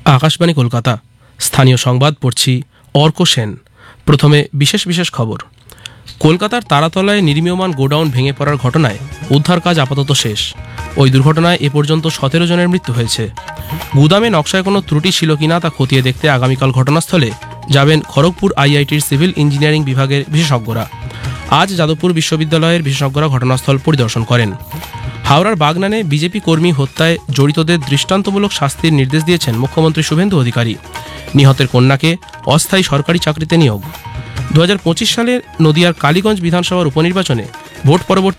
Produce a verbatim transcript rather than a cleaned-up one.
আকাশবাণী কলকাতা, স্থানীয় সংবাদ পড়ছি অর্ক সেন। প্রথমে বিশেষ বিশেষ খবর। কলকাতার তারাতলায় নির্মীয়মান গোডাউন ভেঙে পড়ার ঘটনায় উদ্ধার কাজ আপাতত শেষ। ওই দুর্ঘটনায় এ পর্যন্ত সতেরো জনের মৃত্যু হয়েছে। গুদামে নকশায় কোনো ত্রুটি ছিল কিনা তা খতিয়ে দেখতে আগামীকাল ঘটনাস্থলে যাবেন খড়গপুর আইআইটির সিভিল ইঞ্জিনিয়ারিং বিভাগের বিশেষজ্ঞরা। আজ যাদবপুর বিশ্ববিদ্যালয়ের বিশেষজ্ঞরা ঘটনাস্থল পরিদর্শন করেন। হাওড়ার বাগনানে বিজেপি কর্মী হত্যায় জড়িতদের দৃষ্টান্তমূলক শাস্তির নির্দেশ দিয়েছেন মুখ্যমন্ত্রী শুভেন্দু অধিকারী। নিহতের কন্যাকে অস্থায়ী সরকারি চাকরিতে নিয়োগ। দু হাজার পঁচিশ সালের নদিয়ার কালীগঞ্জ বিধানসভার উপনির্বাচনে ভোট পরবর্তী